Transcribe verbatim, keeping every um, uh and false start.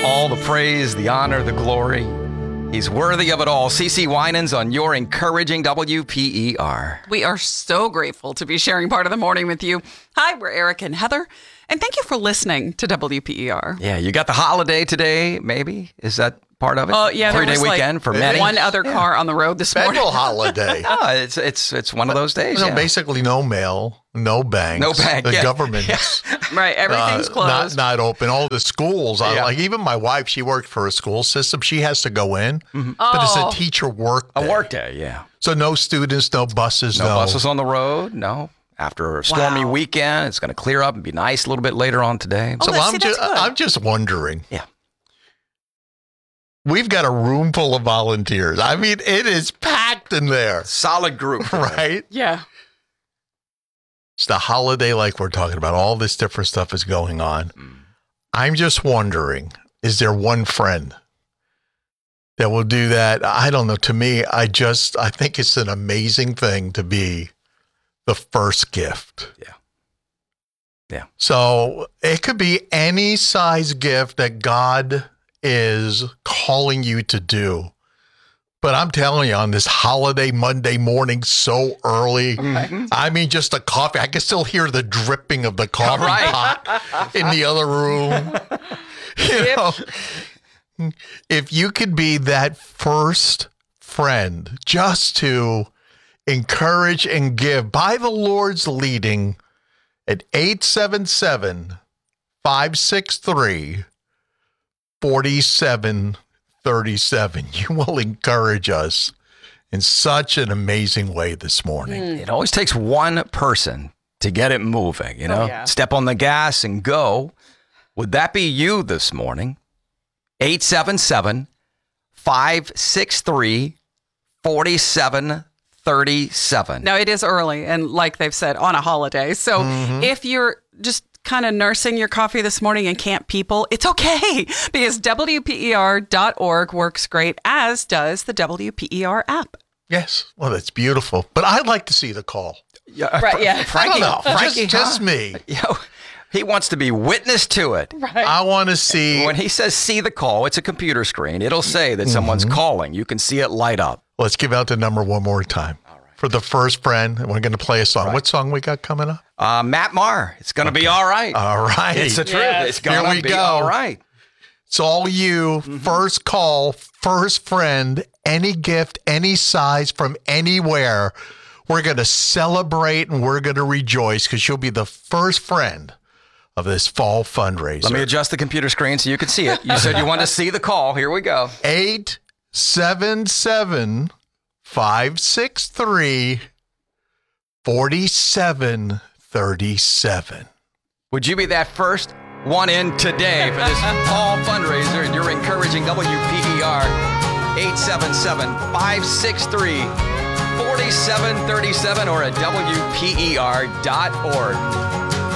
All the praise, the honor, the glory. He's worthy of it all. CeCe Winans on your encouraging W P E R. We are so grateful to be sharing part of the morning with you. Hi, we're Eric and Heather, and thank you for listening to W P E R. Yeah, you got the holiday today, maybe? Is that part of it? Oh, yeah. Three-day there was weekend like for many. one other Yeah. car on the road this morning. Federal holiday. Oh, it's it's it's one of those days. So yeah. basically, no mail, no banks. No bank, The yeah. government's Right, everything's uh, closed. Not, not open. All the schools, I- Yeah. like even my wife, she worked for a school system. She has to go in, Mm-hmm. but it's Oh. a teacher work A day. work day, yeah. So no students, no buses, No, no. buses on the road, no. After a stormy Wow. weekend, it's going to clear up and be nice a little bit later on today. Oh, So that's- I'm see, just, that's good. I'm just wondering. Yeah. We've got a room full of volunteers. I mean, it is packed in there, Solid group. today. right? Yeah. It's the holiday like we're talking about. All this different stuff is going on. Mm. I'm just wondering, is there one friend that will do that? I don't know. To me, I just, I think it's an amazing thing to be the first gift. Yeah. Yeah. So it could be any size gift that God is calling you to do. But I'm telling you, on this holiday Monday morning so early, Mhm. I mean, just a coffee. I can still hear the dripping of the coffee Right. pot in the other room. You Yep. know, if you could be that first friend just to encourage and give by the Lord's leading at eight seven seven, five six three, four seven three seven, you will encourage us in such an amazing way this morning. It always takes one person to get it moving, you know? Oh, yeah. Step on the gas and go. Would that be you this morning? eight seven seven, five six three, four seven three seven. Now, it is early, and like they've said, on a holiday. So Mm-hmm. if you're just kind of nursing your coffee this morning and can't people, it's okay, because W P E R dot org works great, as does the W P E R app. Yes. Well, that's beautiful. But I'd like to see the call. Yeah, Right, yeah. I Frankie, don't know. Frankie, just, just huh? me. You know, he wants to be witness to it. I want to see. When he says see the call, it's a computer screen. It'll say that someone's Mm-hmm. calling. You can see it light up. Let's give out the number one more time. For the first friend, and we're going to play a song. What song we got coming up? Uh, Matt Marr, it's going to be all right. All right. It's the truth. Yes. It's going Here to we be go. all right. It's all you. First call, first friend, any gift, any size from anywhere. We're going to celebrate and we're going to rejoice because you'll be the first friend of this fall fundraiser. Let me adjust the computer screen so you can see it. You said you wanted to see the call. Here we go. eight seven seven, five six three, four seven three seven. Would you be that first one in today for this fall fundraiser? And you're encouraging W P E R eight seven seven, five six three, four seven three seven or at W P E R dot org.